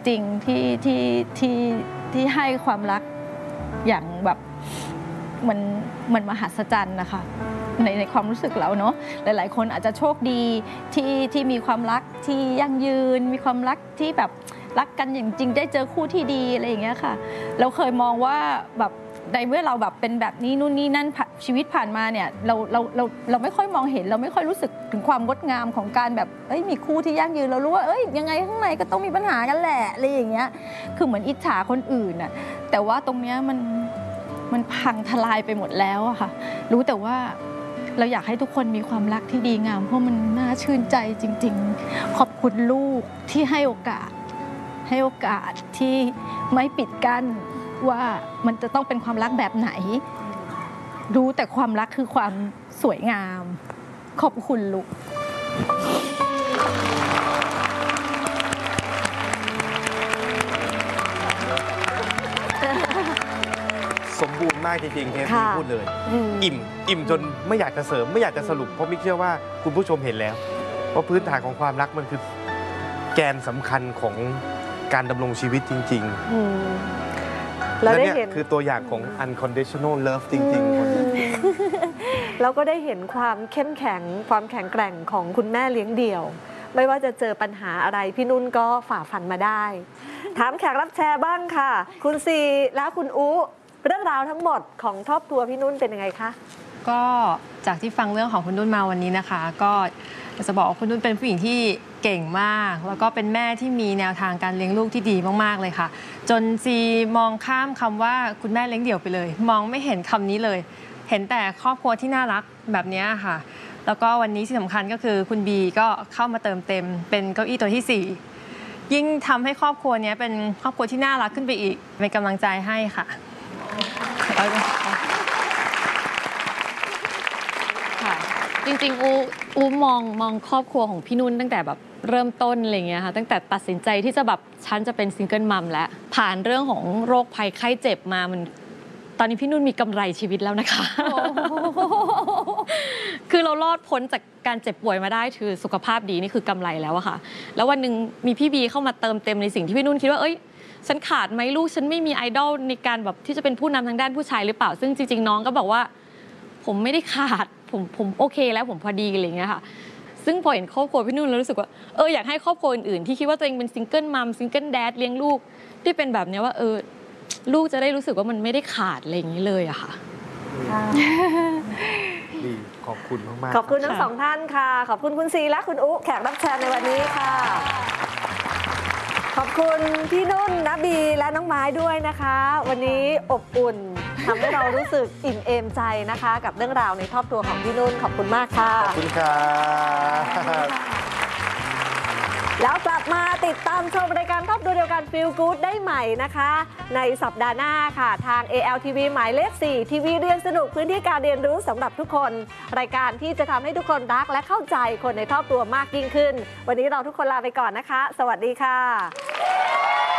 ริงๆที่ให้ความรักอย่างแบบมันมหัศจรรย์นะคะในความรู้สึกเราเนาะหลายๆคนอาจจะโชคดีที่มีความรักที่ยั่งยืนมีความรักที่แบบรักกันอย่างจริงได้เจอคู่ที่ดีอะไรอย่างเงี้ยค่ะเราเคยมองว่าแบบในเมื่อเราแบบเป็นแบบนี้นู่นนี่นั่นชีวิตผ่านมาเนี่ยเราไม่ค่อยมองเห็นเราไม่ค่อยรู้สึกถึงความงดงามของการแบบมีคู่ที่ยั่งยืนเรารู้ว่ายังไงข้างในก็ต้องมีปัญหากันแหละอะไรอย่างเงี้ยคือเหมือนอิจฉาคนอื่นน่ะแต่ว่าตรงเนี้ยมันพังทลายไปหมดแล้วอะค่ะรู้แต่ว่าเราอยากให้ทุกคนมีความรักที่ดีงามเพราะมันน่าชื่นใจจริงๆขอบคุณลูกที่ให้โอกาสที่ไม่ปิดกั้นว่ามันจะต้องเป็นความรักแบบไหนรู้แต่ความรักคือความสวยงามขอบคุณลูกสมบูรณ์มากจริงๆเทปนี้พูดเลยอิ่มจนไม่อยากจะเสริมไม่อยากจะสรุปเพราะมิกเชื่อว่าคุณผู้ชมเห็นแล้วว่าพื้นฐานของความรักมันคือแกนสำคัญของการดำรงชีวิตจริงๆและนี่คือตัวอย่างของ unconditional love จริงๆเราก็ได้เห็นความเข้มแข็งความแข็งแกร่งของคุณแม่เลี้ยงเดี่ยวไม่ว่าจะเจอปัญหาอะไรพี่นุ่นก็ฝ่าฟันมาได้ถามแขกรับแชร์บ้างค่ะคุณซีและคุณอูเรื่องราวทั้งหมดของครอบครัวพี่นุ่นเป็นยังไงคะก็จากที่ฟังเรื่องของคุณนุ่นมาวันนี้นะคะก็จะบอกว่าคุณนุ่นเป็นผู้หญิงที่เก่งมากแล้วก็เป็นแม่ที่มีแนวทางการเลี้ยงลูกที่ดีมากๆเลยค่ะจนซีมองข้ามคำว่าคุณแม่เลี้ยงเดี่ยวไปเลยมองไม่เห็นคำนี้เลยเห็นแต่ครอบครัวที่น่ารักแบบนี้ค่ะแล้วก็วันนี้ที่สำคัญก็คือคุณบีก็เข้ามาเติมเต็มเป็นเก้าอี้ตัวที่4ยิ่งทำให้ครอบครัวนี้เป็นครอบครัวที่น่ารักขึ้นไปอีกเป็นกำลังใจให้ค่ะจริงๆอูมองครอบครัวของพี่นุ่นตั้งแต่แบบเริ่มต้นอะไรเงี้ยค่ะตั้งแต่ตัดสินใจที่จะแบบฉันจะเป็นซิงเกิลมัมแล้วผ่านเรื่องของโรคภัยไข้เจ็บมามันตอนนี้พี่นุ่นมีกำไรชีวิตแล้วนะคะคือเรารอดพ้นจากการเจ็บป่วยมาได้คือสุขภาพดีนี่คือกำไรแล้วอะค่ะแล้ววันหนึ่งมีพี่บีเข้ามาเติมเต็มในสิ่งที่พี่นุ่นคิดว่าฉันขาดไหมลูกฉันไม่มีไอดอลในการแบบที่จะเป็นผู้นำทางด้านผู้ชายหรือเปล่าซึ่งจริงๆน้องก็บอกว่าผมไม่ได้ขาดผมโอเคแล้วผมพอดีอะไรอย่างเงี้ยค่ะซึ่งพอเห็นครอบครัวพี่นุ่นแล้วรู้สึกว่าอยากให้ครอบครัวอื่นๆที่คิดว่าตัวเองเป็นซิงเกิลมัมซิงเกิลแดดเลี้ยงลูกที่เป็นแบบนี้ว่าลูกจะได้รู้สึกว่ามันไม่ได้ขาดอะไรอย่างนี้เลยอะค่ะดีขอบคุณมากๆขอบคุณทั้งสองท่านค่ะขอบคุณคุณซีและคุณอุ๊แขกรับเชิญในวันนี้ค่ะขอบคุณพี่นุ่นนะบีและน้องไม้ด้วยนะคะวันนี้อบอุ่นทำให้เรารู้สึกอิ่มเอมใจนะคะกับเรื่องราวในครอบครัวของพี่นุ่นขอบคุณมากค่ะขอบคุณครับแล้วกลับมาติดตามชมรายการครอบครัวเดียวกัน Feel Good ได้ใหม่นะคะในสัปดาห์หน้าค่ะทาง ALTV หมายเลข 4 ทีวีเรียนสนุกพื้นที่การเรียนรู้สำหรับทุกคนรายการที่จะทำให้ทุกคนรักและเข้าใจคนในครอบครัวมากยิ่งขึ้นวันนี้เราทุกคนลาไปก่อนนะคะสวัสดีค่ะ